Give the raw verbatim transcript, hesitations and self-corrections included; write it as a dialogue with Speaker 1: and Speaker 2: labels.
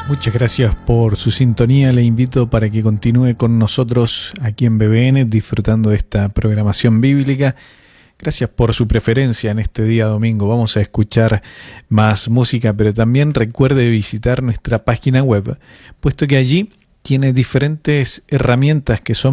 Speaker 1: Muchas gracias por su sintonía. Le invito para que continúe con nosotros aquí en B B N disfrutando de esta programación bíblica. Gracias por su preferencia en este día domingo. Vamos a escuchar más música, pero también recuerde visitar nuestra página web, puesto que allí tiene diferentes herramientas que son